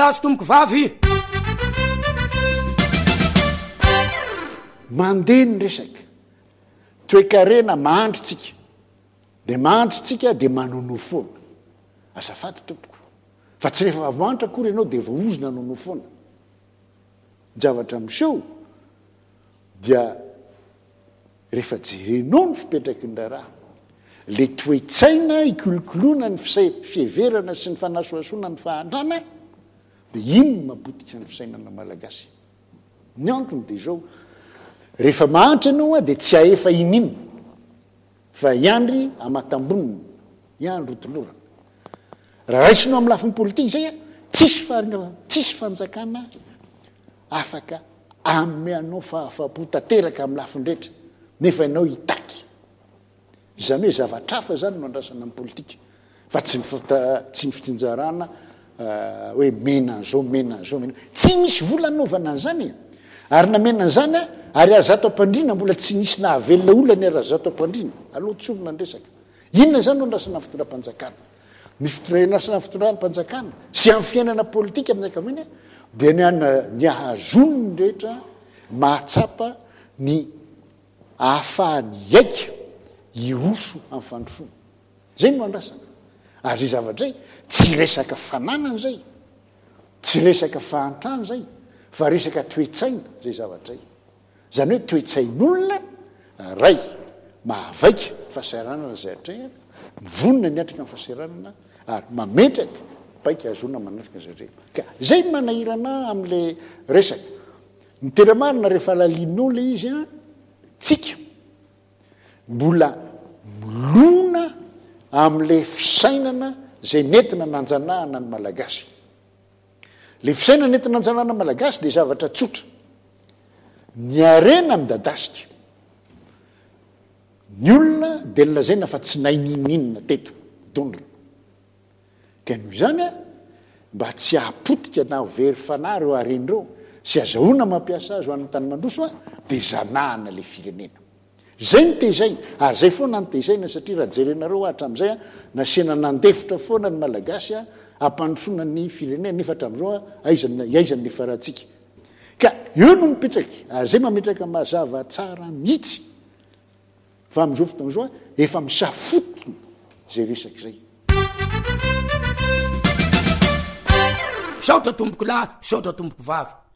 lahy sy tomboko vavy. mandeha ny resaka toe-karena mahandritsika de mahandritsika de manono foana azafaty tompoko fa tsy rehefa avoantra akory ianao de voaozona nono foana javatra miseho dia rehefa jerenao ny fipetraky ny raha le toe-tsaina ikolokoloana ny fieverana sy ny fanasoasoana ny fahantrana de ino mapotika ny fisainana malagasy ny antony de zao rehefa mahantra ianao a de tsy aefa inino fa iandry amatamboniny iandro otolorana raha raisinao amin'ny lafiny politika zay a tsisy fanjakana afaka ameanao fahafapo tateraka amin'ny lafindrehetra nefa ianao hitaky izany hoe zavatrafa zany no andrasana amin'ny politika fa tsy ny fitsinjarana hoe menazao tsy misy volanaovana an'izany ary namena an'izany a ary arazato ampandrina mbola tsy nisy nahavelona olana arazato ampandrina aloha tsolona ndresaka inona zany no andrasana fitondram-panjakana ny fitondrasana fitondram-panjakana sy amin'ny fiainana politika amin'ny ankaviny dia ny ahazony ny rehetra mahatsapa ny ahafahany aika iroso amin'ny fandrosoana zay no andrasana ary zay zavatra zay tsy resaka fananana zay tsy resaka fahantrano zay fa resaka toe-tsaina zay zavatra zay zany hoe toe-tsain'olona ray mahavaika fahasahiranana zay atrehana mivonina ny atrika amin'ny fahasahiranana ary mametraka baika azona manatrika zay ka zay manahirana amin'le resaka ny tena marina rehefa lalinao le izy a tsika mbola milona amin'le fisainana zay nentina nanjanahana ny malagasy le fisainana nentina nanjanahana malagasy de zavatra tsotra ny arena midadasika ny olona de lazaina fa tsy naininninina teto donla ka noho izany a mba tsy hahapotika na very fanahy reo arenyreo sy azahoana mampiasa azy ho an'ny tany mandroso a de zanahana le firenena zay ny tezaina ary zay foana ny tezaina satria raha jerenareo hatram'izay a nasiana nandefitra foana ny malagasy a ampandrosona ny firenena nefa hatram'izao a aizany le farahantsika ka eo no mipetraky ary zay mametraka mazava tsara mihitsy fa amin'izao fotoana zao a efa misafotona zay resaky zay saotra tomboko lahy saotra tomboko vavy